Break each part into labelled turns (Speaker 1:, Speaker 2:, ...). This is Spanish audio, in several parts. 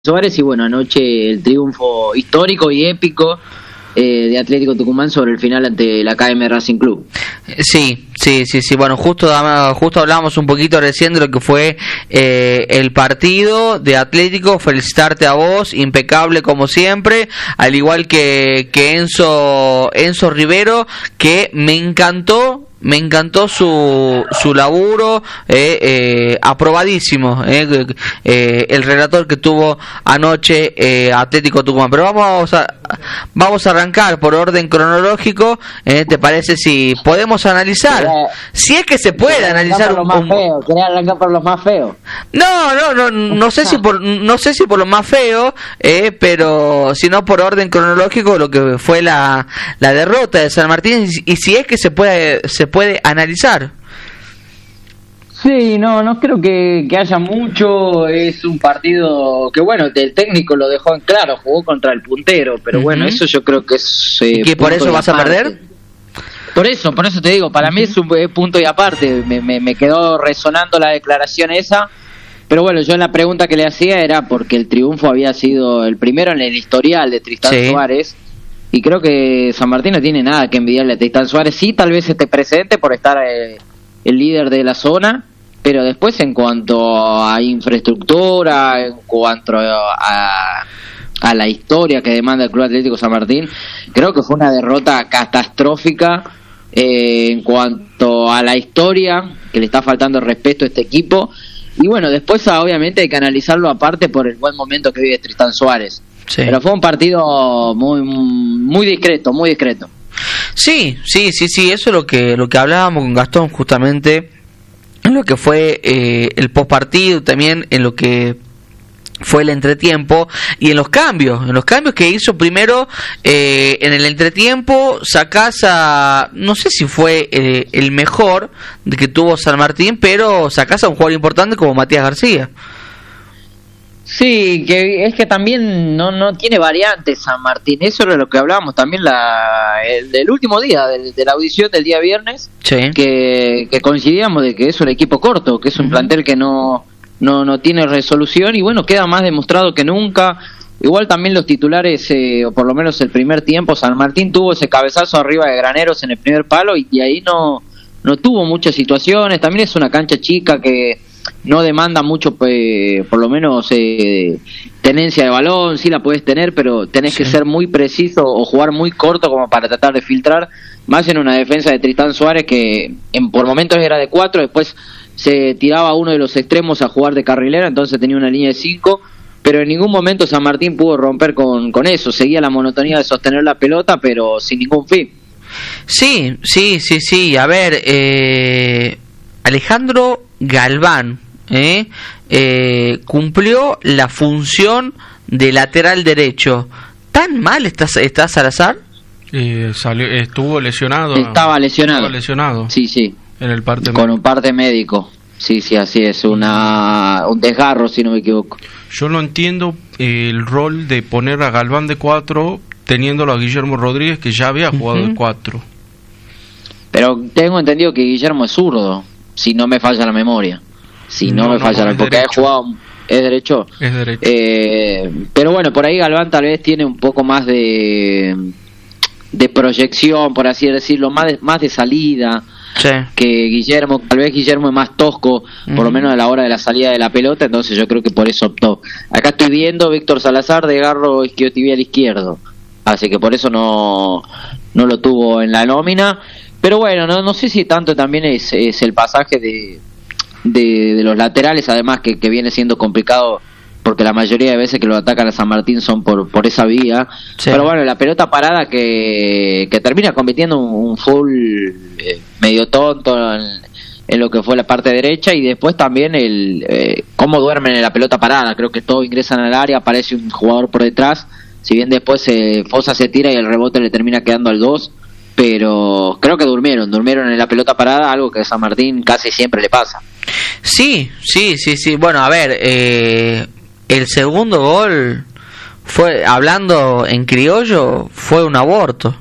Speaker 1: Suárez y bueno, anoche el triunfo histórico y épico de Atlético Tucumán sobre el final ante la KM Racing Club.
Speaker 2: Sí. Bueno, justo hablábamos un poquito recién de lo que fue el partido de Atlético. Felicitarte a vos, impecable como siempre, al igual que Enzo Rivero, que me encantó su laburo, aprobadísimo, el relator que tuvo anoche Atlético Tucumán. Pero vamos a arrancar por orden cronológico. ¿Te parece si podemos analizar? Si es que se puede analizar
Speaker 1: ¿Querés arrancar por los más feos?
Speaker 2: No sé si por lo más feo, pero sino por orden cronológico lo que fue la derrota de San Martín, y si es que se puede analizar.
Speaker 1: Sí, no creo que haya mucho. Es un partido que, bueno, el técnico lo dejó en claro, jugó contra el puntero, pero bueno, eso yo creo que es...
Speaker 2: ¿Que por eso vas a perder?
Speaker 1: Por eso te digo, para mí es un punto y aparte. Me quedó resonando la declaración esa, pero bueno, yo en la pregunta que le hacía era porque el triunfo había sido el primero en el historial de Tristán Suárez, y creo que San Martín no tiene nada que envidiarle a Tristán Suárez. Sí, tal vez esté presente por estar el líder de la zona, pero después en cuanto a infraestructura, en cuanto a la historia que demanda el Club Atlético San Martín, creo que fue una derrota catastrófica en cuanto a la historia, que le está faltando el respeto a este equipo. Y bueno, después obviamente hay que analizarlo aparte por el buen momento que vive Tristán Suárez. Sí. Pero fue un partido muy discreto, muy discreto.
Speaker 2: Sí, eso es lo que hablábamos con Gastón justamente, en lo que fue el postpartido, también en lo que fue el entretiempo y en los cambios que hizo. Primero, en el entretiempo sacás no sé si fue el mejor de que tuvo San Martín, pero sacás a un jugador importante como Matías García.
Speaker 1: Sí, que es que también no tiene variantes San Martín. Eso era lo que hablábamos también el último día de la audición del día viernes, que coincidíamos de que es un equipo corto, que es un plantel que no tiene resolución, y bueno, queda más demostrado que nunca. Igual también los titulares, o por lo menos el primer tiempo, San Martín tuvo ese cabezazo arriba de Graneros en el primer palo, y ahí no tuvo muchas situaciones. También es una cancha chica que no demanda mucho, por lo menos tenencia de balón. Sí la puedes tener, pero tenés que ser muy preciso o jugar muy corto como para tratar de filtrar, más en una defensa de Tristán Suárez que por momentos era de 4, después se tiraba a uno de los extremos a jugar de carrilera, entonces tenía una línea de 5, pero en ningún momento San Martín pudo romper con eso. Seguía la monotonía de sostener la pelota, pero sin ningún fin.
Speaker 2: Sí. A ver, Alejandro Galván cumplió la función de lateral derecho. ¿Tan mal está Salazar?
Speaker 3: Estuvo lesionado.
Speaker 1: Estaba lesionado. Sí.
Speaker 3: En el parte
Speaker 1: con un parte médico. Sí, así es, un desgarro, si no me equivoco.
Speaker 3: Yo no entiendo el rol de poner a Galván de 4 teniéndolo a Guillermo Rodríguez, que ya había jugado de 4.
Speaker 1: Pero tengo entendido que Guillermo es zurdo, si no me falla la memoria. Porque ha jugado... ¿Es derecho?
Speaker 3: Es derecho.
Speaker 1: Pero bueno, por ahí Galván tal vez tiene un poco más de proyección, por así decirlo, más de salida que Guillermo. Tal vez Guillermo es más tosco, por lo menos a la hora de la salida de la pelota, entonces yo creo que por eso optó. Acá estoy viendo Víctor Salazar de garro isquiotibial izquierdo, así que por eso no lo tuvo en la nómina. Pero bueno, no sé si tanto también es el pasaje de los laterales, además que viene siendo complicado, porque la mayoría de veces que lo atacan a San Martín son por esa vía. Pero bueno, la pelota parada que termina convirtiendo un full medio tonto en lo que fue la parte derecha, y después también cómo duermen en la pelota parada. Creo que todos ingresan al área, aparece un jugador por detrás, si bien después Fosa se tira y el rebote le termina quedando al 2, pero creo que durmieron en la pelota parada, algo que a San Martín casi siempre le pasa.
Speaker 2: Sí. Bueno, a ver, el segundo gol fue, hablando en criollo, fue un aborto.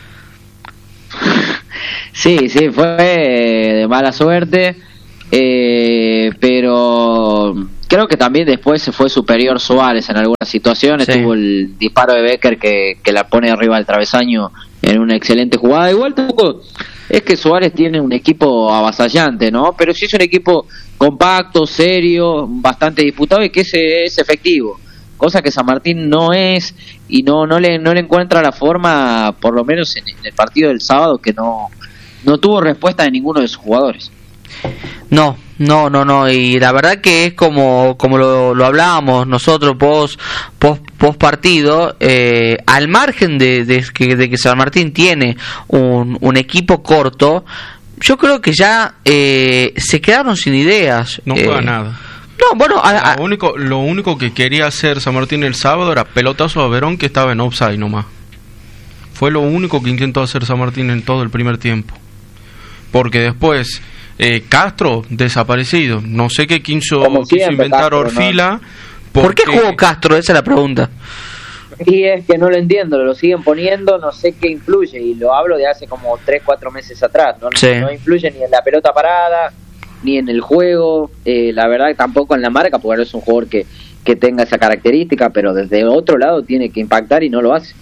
Speaker 1: Sí, fue de mala suerte, pero Creo que también después se fue superior Suárez en algunas situaciones, tuvo el disparo de Becker que la pone arriba del travesaño en una excelente jugada. Igual tampoco es que Suárez tiene un equipo avasallante, ¿no? Pero sí es un equipo compacto, serio, bastante disputado y que es efectivo, cosa que San Martín no es, y no le encuentra la forma, por lo menos en el partido del sábado, que no tuvo respuesta de ninguno de sus jugadores.
Speaker 2: No, y la verdad que es como lo hablábamos nosotros post partido, al margen de que San Martín tiene un equipo corto, yo creo que ya se quedaron sin ideas.
Speaker 3: No juega nada.
Speaker 2: No, bueno,
Speaker 3: lo único que quería hacer San Martín el sábado era pelotazo a Verón, que estaba en offside nomás. Fue lo único que intentó hacer San Martín en todo el primer tiempo. Porque después Castro desaparecido, no sé qué quiso inventar Castro, Orfila, ¿no?
Speaker 2: ¿Por qué jugó Castro? Esa es la pregunta.
Speaker 1: Y es que no lo entiendo, lo siguen poniendo, no sé qué influye, y lo hablo de hace como 3-4 meses atrás, no influye ni en la pelota parada ni en el juego, la verdad tampoco en la marca, porque no es un jugador que tenga esa característica, pero desde otro lado tiene que impactar y no lo hace.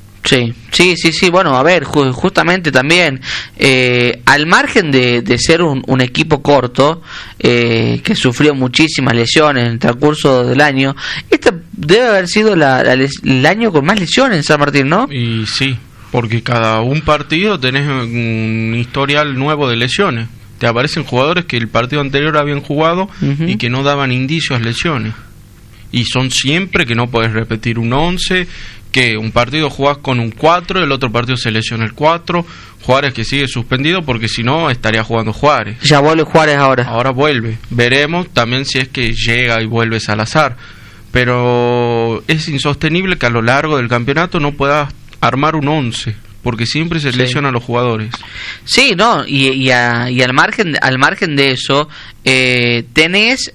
Speaker 2: Sí, bueno, a ver, justamente también, al margen de ser un equipo corto, que sufrió muchísimas lesiones en el transcurso del año, este debe haber sido el año con más lesiones en San Martín, ¿no?
Speaker 3: Y sí, porque cada un partido tenés un historial nuevo de lesiones. Te aparecen jugadores que el partido anterior habían jugado y que no daban indicios de lesiones. Y son siempre que no podés repetir un 11, que un partido jugás con un 4, el otro partido se lesiona el 4, Juárez que sigue suspendido porque si no estaría jugando Juárez.
Speaker 2: Ya vuelve Juárez ahora.
Speaker 3: Ahora vuelve. Veremos también si es que llega y vuelve Salazar. Pero es insostenible que a lo largo del campeonato no puedas armar un 11, porque siempre se lesionan los jugadores.
Speaker 2: Sí, no, y al margen de eso, tenés...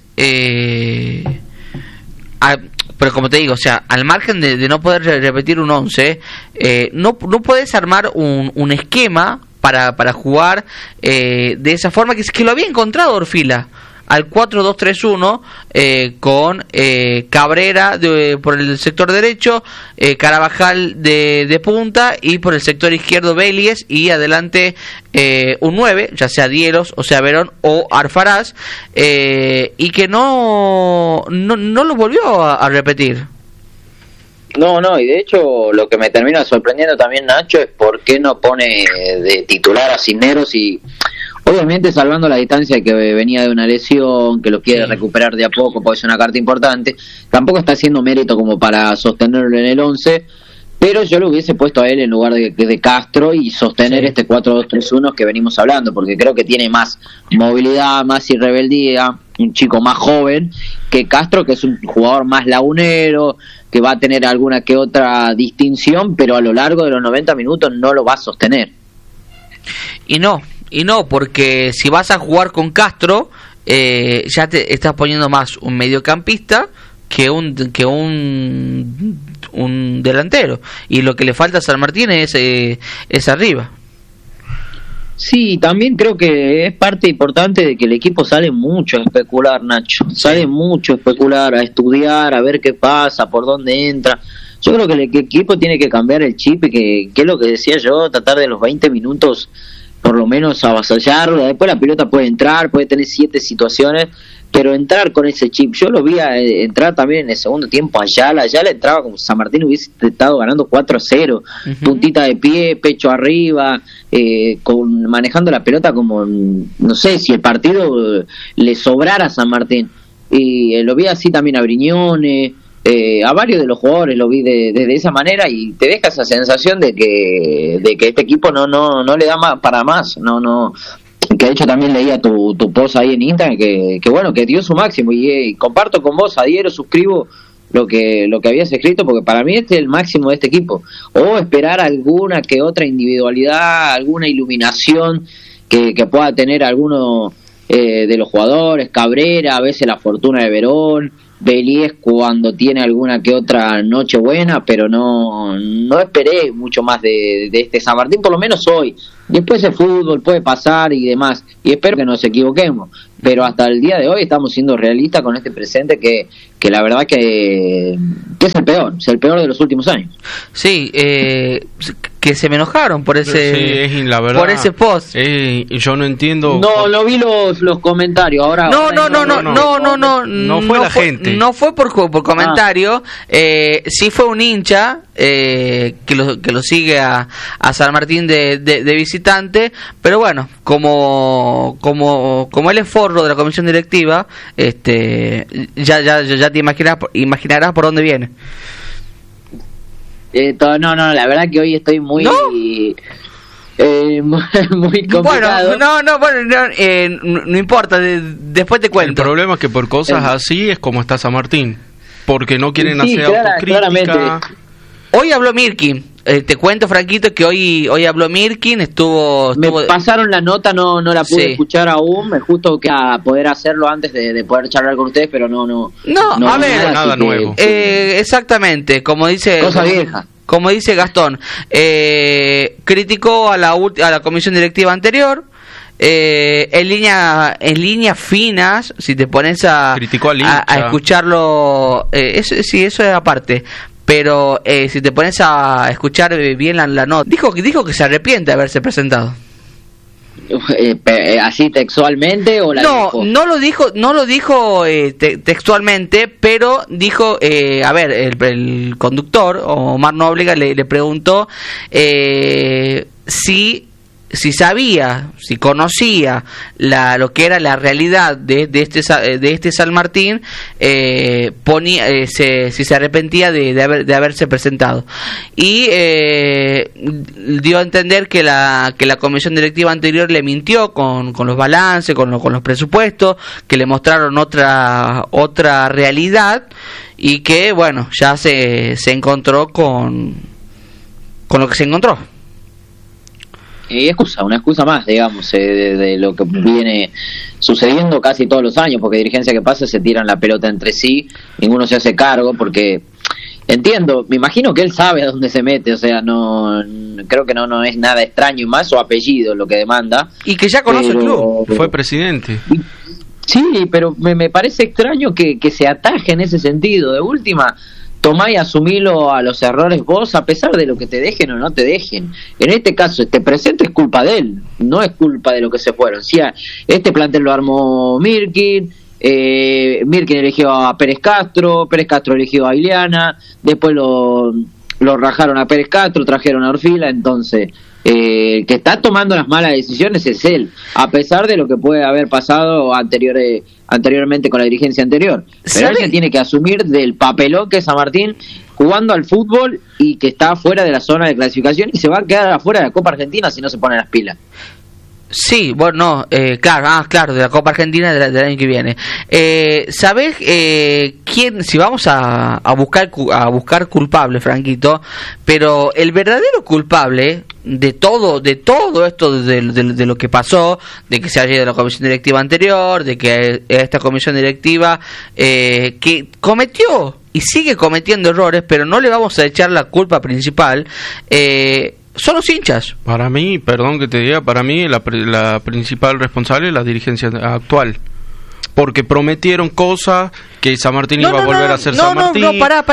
Speaker 2: pero como te digo, o sea, al margen de no poder repetir un 11, no puedes armar un esquema para jugar de esa forma que lo había encontrado Orfila, al 4-2-3-1, con Cabrera por el sector derecho, Carabajal de punta, y por el sector izquierdo Vélez, y adelante un 9, ya sea Dielos, o sea Verón o Arfaraz, y que no lo volvió a repetir.
Speaker 1: No, y de hecho lo que me termina sorprendiendo también, Nacho, es por qué no pone de titular a Cisneros, y obviamente salvando la distancia que venía de una lesión, que lo quiere recuperar de a poco porque es una carta importante, tampoco está haciendo mérito como para sostenerlo en el 11, pero yo lo hubiese puesto a él en lugar de Castro y sostener este 4-2-3-1 que venimos hablando, porque creo que tiene más movilidad, más irrebeldía, un chico más joven que Castro, que es un jugador más lagunero, que va a tener alguna que otra distinción, pero a lo largo de los 90 minutos no lo va a sostener.
Speaker 2: Y no, porque si vas a jugar con Castro, ya te estás poniendo más un mediocampista que un delantero, y lo que le falta a San Martín es arriba.
Speaker 1: Sí, también creo que es parte importante de que el equipo sale mucho a especular, Nacho. Sale mucho a especular, a estudiar, a ver qué pasa, por dónde entra. Yo creo que el equipo tiene que cambiar el chip, que es lo que decía yo, tratar de los 20 minutos por lo menos avasallarlo. Después la pelota puede entrar, puede tener 7 situaciones, pero entrar con ese chip. Yo lo vi entrar también en el segundo tiempo Ayala entraba como San Martín hubiese estado ganando 4-0, puntita de pie, pecho arriba, manejando la pelota como, no sé, si el partido le sobrara a San Martín. Y lo vi así también a Briñones, a varios de los jugadores lo vi de esa manera, y te deja esa sensación de que este equipo no le da más para más, que de hecho también leía tu post ahí en Instagram, que bueno, que dio su máximo, y comparto con vos, adhiero, suscribo lo que habías escrito, porque para mí este es el máximo de este equipo, o esperar alguna que otra individualidad, alguna iluminación que pueda tener alguno de los jugadores, Cabrera, a veces la fortuna de Verón, Belies cuando tiene alguna que otra noche buena, pero no esperé mucho más de este San Martín, por lo menos hoy. Después el fútbol puede pasar y demás, y espero que nos equivoquemos, pero hasta el día de hoy estamos siendo realistas con este presente que la verdad que es el peor de los últimos años.
Speaker 2: Sí, que se me enojaron por ese,
Speaker 3: sí, la verdad,
Speaker 2: por ese post.
Speaker 3: Yo no entiendo.
Speaker 1: No vi los comentarios. Ahora
Speaker 3: no fue la gente.
Speaker 2: No fue por comentario. Sí fue un hincha que lo sigue a San Martín de visitante, pero bueno, como él es forro de la comisión directiva, ya te imaginarás por dónde viene.
Speaker 1: La verdad que hoy estoy muy muy complicado.
Speaker 2: No importa, después te cuento.
Speaker 3: El problema es que por cosas así es como está San Martín, porque no quieren hacer autocrítica.
Speaker 1: Claramente.
Speaker 2: Hoy habló Mirkin. Te cuento, Franquito, que hoy habló Mirkin, estuvo...
Speaker 1: Me pasaron la nota, no la pude escuchar aún, me justo que a poder hacerlo antes de poder charlar con ustedes, pero no
Speaker 2: a ver,
Speaker 3: nada nuevo.
Speaker 2: Exactamente, como dice...
Speaker 1: Cosa vieja.
Speaker 2: Como dice Gastón, criticó a la comisión directiva anterior, en líneas finas, si te pones a escucharlo, eso es aparte. Pero si te pones a escuchar bien la nota, dijo que se arrepiente de haberse presentado.
Speaker 1: ¿Así textualmente o dijo?
Speaker 2: No lo dijo textualmente, pero dijo, el conductor, Omar Nóbrega, le preguntó si sabía, si conocía lo que era la realidad de este San Martín, si se arrepentía de haberse presentado, y dio a entender que la comisión directiva anterior le mintió con los balances, con los presupuestos, que le mostraron otra realidad, y que bueno, ya se encontró con lo que se encontró.
Speaker 1: Una excusa más, digamos, de lo que viene sucediendo casi todos los años, porque dirigencia que pasa se tiran la pelota entre sí, ninguno se hace cargo, porque entiendo, me imagino que él sabe a dónde se mete, o sea, creo que no es nada extraño, y más su apellido lo que demanda.
Speaker 2: Y que ya conoce el club,
Speaker 3: fue presidente.
Speaker 1: Sí, pero me parece extraño que se ataje en ese sentido. De última, tomá y asumilo a los errores vos, a pesar de lo que te dejen o no te dejen. En este caso, este presente es culpa de él, no es culpa de lo que se fueron. O sea, este plantel lo armó Mirkin, Mirkin eligió a Pérez Castro eligió a Ileana, después lo rajaron a Pérez Castro, trajeron a Orfila, entonces... el que está tomando las malas decisiones es él, a pesar de lo que puede haber pasado anteriormente con la dirigencia anterior. Pero él se tiene que asumir del papelón que es San Martín jugando al fútbol y que está fuera de la zona de clasificación y se va a quedar afuera de la Copa Argentina si no se pone las pilas.
Speaker 2: Sí, bueno, claro, de la Copa Argentina del año que viene. ¿Sabés quién? Si vamos a buscar culpable, Franquito, pero el verdadero culpable de todo esto de lo que pasó, de que se haya ido de la comisión directiva anterior, de que esta comisión directiva que cometió y sigue cometiendo errores, pero no le vamos a echar la culpa principal, son los hinchas.
Speaker 3: Para mí, perdón que te diga, la principal responsable es la dirigencia actual. Porque prometieron cosas que San Martín iba a volver a ser San Martín.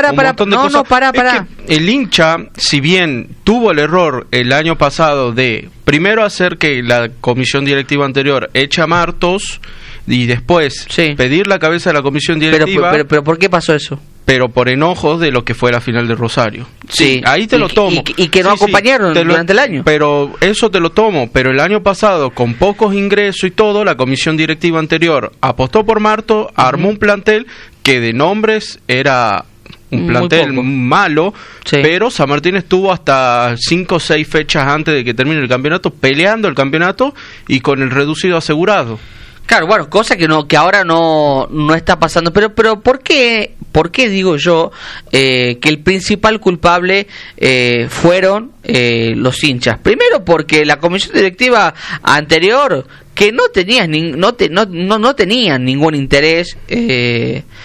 Speaker 2: Pará.
Speaker 3: El hincha, si bien tuvo el error el año pasado de primero hacer que la comisión directiva anterior eche a Martos y después pedir la cabeza de la comisión directiva.
Speaker 2: Pero ¿por qué pasó eso?
Speaker 3: Pero por enojos de lo que fue la final de Rosario. Sí, ahí te lo tomo.
Speaker 2: Y que no acompañaron durante el año.
Speaker 3: Pero eso te lo tomo. Pero el año pasado, con pocos ingresos y todo, la comisión directiva anterior apostó por Marto, armó un plantel que de nombres era un plantel malo, pero San Martín estuvo hasta 5 o 6 fechas antes de que termine el campeonato, peleando el campeonato y con el reducido asegurado.
Speaker 2: Claro, bueno, cosa que ahora no está pasando. Pero ¿por qué digo yo que el principal culpable fueron los hinchas? Primero porque la comisión directiva anterior, que no tenían ningún interés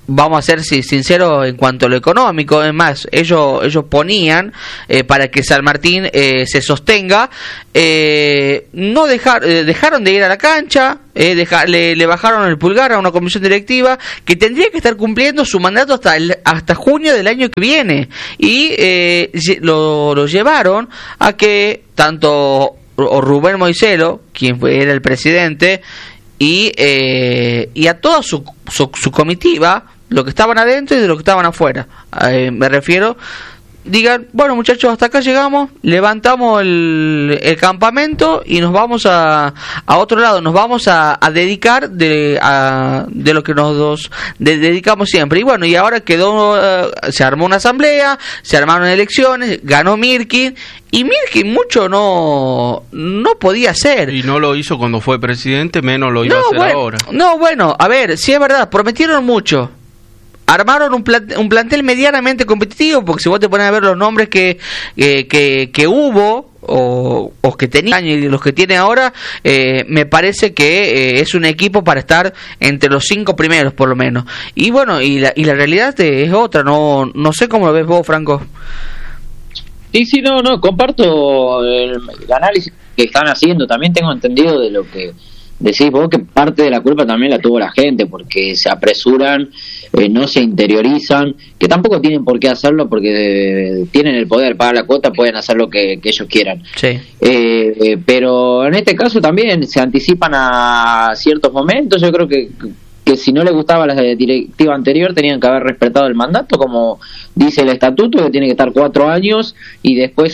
Speaker 2: vamos a ser sinceros en cuanto a lo económico. Es más, ellos ponían para que San Martín se sostenga, no dejaron de ir a la cancha, le bajaron el pulgar a una comisión directiva que tendría que estar cumpliendo su mandato hasta junio del año que viene, y lo llevaron a que tanto Rubén Moiselo, quien era el presidente, y a toda su comitiva, lo que estaban adentro y de lo que estaban afuera, me refiero, digan, bueno muchachos, hasta acá llegamos, levantamos el campamento y nos vamos a otro lado, nos vamos a dedicar de lo que nos dedicamos siempre. Y bueno, y ahora se armó una asamblea, se armaron elecciones, ganó Mirkin, y Mirkin mucho no podía hacer.
Speaker 3: Y no lo hizo cuando fue presidente, menos lo iba a hacer ahora.
Speaker 2: No, bueno, a ver, sí es verdad, prometieron mucho. Armaron un plantel medianamente competitivo, porque si vos te pones a ver los nombres que hubo o que tenían y los que tiene ahora, me parece que es un equipo para estar entre los 5 primeros por lo menos. Y bueno, y la realidad es otra, no sé cómo lo ves vos, Franco.
Speaker 1: Sí, no, comparto el análisis que están haciendo. También tengo entendido de lo que decís vos, que parte de la culpa también la tuvo la gente, porque se apresuran, no se interiorizan, que tampoco tienen por qué hacerlo, porque tienen el poder, pagar la cuota, pueden hacer lo que ellos quieran.
Speaker 2: Sí.
Speaker 1: Pero en este caso también se anticipan a ciertos momentos. Yo creo que si no les gustaba la directiva anterior, tenían que haber respetado el mandato, como dice el estatuto, que tiene que estar 4 años, y después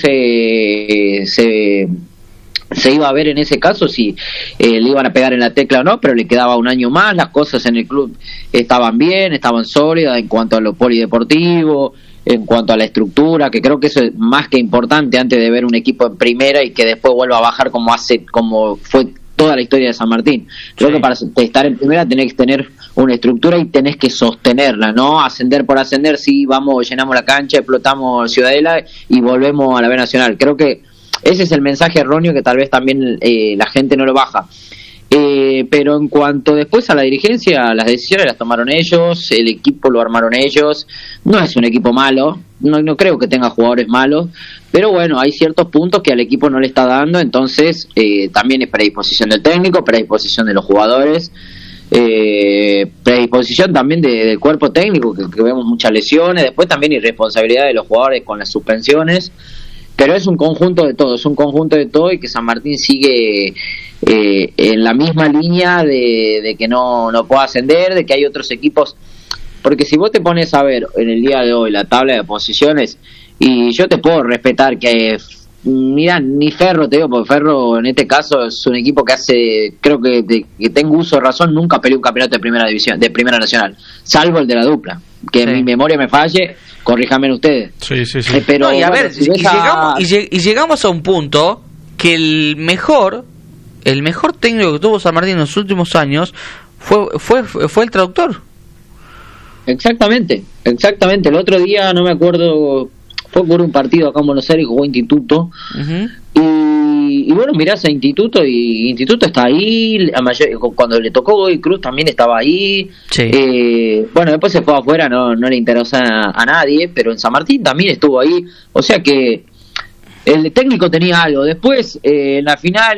Speaker 1: se iba a ver en ese caso si le iban a pegar en la tecla o no, pero le quedaba un año más. Las cosas en el club estaban bien, estaban sólidas en cuanto a lo polideportivo, en cuanto a la estructura, que creo que eso es más que importante antes de ver un equipo en primera y que después vuelva a bajar como fue toda la historia de San Martín. Creo que para estar en primera tenés que tener una estructura y tenés que sostenerla, no ascender por ascender. Sí, vamos, llenamos la cancha, explotamos Ciudadela y volvemos a la B Nacional. Creo que ese es el mensaje erróneo, que tal vez también la gente no lo baja. Pero en cuanto después a la dirigencia, las decisiones las tomaron ellos, el equipo lo armaron ellos. No es un equipo malo, no creo que tenga jugadores malos, pero bueno, hay ciertos puntos que al equipo no le está dando. Entonces también es predisposición del técnico, predisposición de los jugadores, predisposición también del cuerpo técnico, que vemos muchas lesiones. Después también irresponsabilidad de los jugadores con las suspensiones. Pero es un conjunto de todo, y que San Martín sigue en la misma línea de que no puede ascender, de que hay otros equipos. Porque si vos te pones a ver en el día de hoy la tabla de posiciones, y yo te puedo respetar que, mira, ni Ferro te digo, porque Ferro en este caso es un equipo que hace, creo que tengo uso de razón, nunca peleó un campeonato de primera división, de primera nacional, salvo el de la dupla, que mi memoria me falle. Corríjanme ustedes.
Speaker 3: Sí.
Speaker 1: Pero
Speaker 2: no, y a ver, llegamos a un punto que el mejor técnico que tuvo San Martín en los últimos años fue el traductor.
Speaker 1: Exactamente. El otro día, no me acuerdo, fue por un partido acá en Buenos Aires, jugó Instituto. Y bueno, mirás a Instituto, y Instituto está ahí. Cuando le tocó Godoy Cruz también estaba ahí.
Speaker 2: Sí.
Speaker 1: Bueno, después se fue afuera, no le interesa a nadie, pero en San Martín también estuvo ahí. O sea que el técnico tenía algo. Después en la final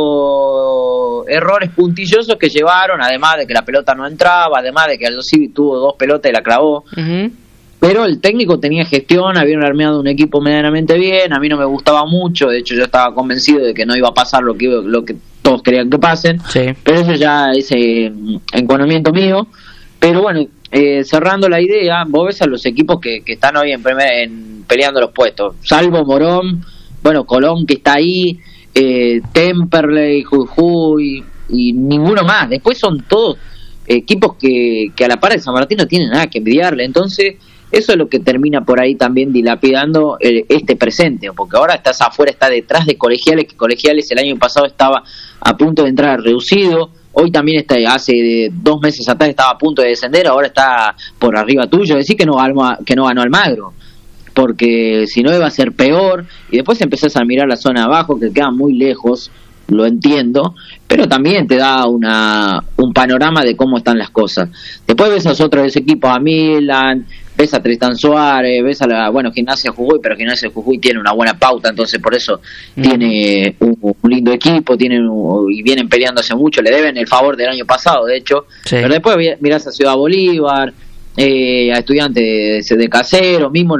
Speaker 1: hizo errores puntillosos que llevaron, además de que la pelota no entraba, además de que Aldo Civi tuvo 2 pelotas y la clavó. Pero el técnico tenía gestión, habían armado un equipo medianamente bien. A mí no me gustaba mucho, de hecho yo estaba convencido de que no iba a pasar lo que todos querían que pasen.
Speaker 2: Sí.
Speaker 1: Pero eso ya es encuadramiento mío. Pero bueno, cerrando la idea, vos ves a los equipos que están hoy peleando los puestos, salvo Morón, bueno, Colón, que está ahí, Temperley, Jujuy y ninguno más. Después son todos equipos que a la par de San Martín no tienen nada que envidiarle. Entonces eso es lo que termina por ahí también dilapidando este presente, porque ahora estás afuera, está detrás de Colegiales, que Colegiales el año pasado estaba a punto de entrar reducido. Hoy también hace 2 meses atrás estaba a punto de descender, ahora está por arriba tuyo. Decir que no ganó Almagro, porque si no iba a ser peor. Y después empezás a mirar la zona de abajo, que queda muy lejos lo entiendo, pero también te da un panorama de cómo están las cosas. Después ves a los otros equipos, a Milan, ves a Tristán Suárez, ves a Gimnasia Jujuy, pero Gimnasia Jujuy tiene una buena pauta, entonces por eso tiene un lindo equipo, y vienen peleando hace mucho, le deben el favor del año pasado, de hecho, pero después mirás a Ciudad Bolívar, a Estudiantes de Casero, mismo